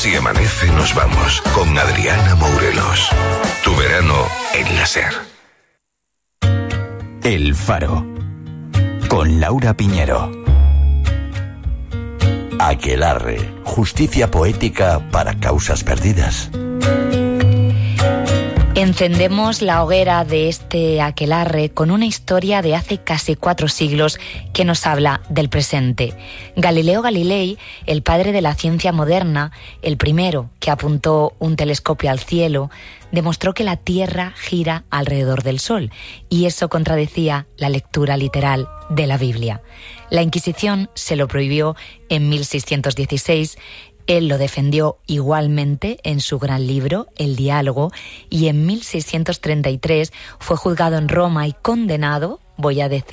Si amanece, nos vamos con Adriana Mourelos. Tu verano en la SER. El Faro, con Laura Piñero. Aquelarre, justicia poética para causas perdidas. Encendemos la hoguera de este aquelarre con una historia de hace casi 4 siglos que nos habla del presente. Galileo Galilei, el padre de la ciencia moderna, el primero que apuntó un telescopio al cielo, demostró que la Tierra gira alrededor del Sol, y eso contradecía la lectura literal de la Biblia. La Inquisición se lo prohibió en 1616. Él lo defendió igualmente en su gran libro, El Diálogo, y en 1633 fue juzgado en Roma y condenado, voy a decir,